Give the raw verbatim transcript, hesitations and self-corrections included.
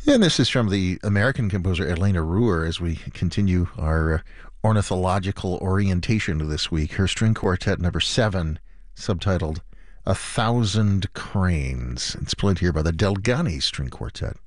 And this is from the American composer Elena Ruhr as we continue our uh, ornithological orientation this week. Her string quartet number seven, subtitled A Thousand Cranes. It's played here by the Delgani String Quartet.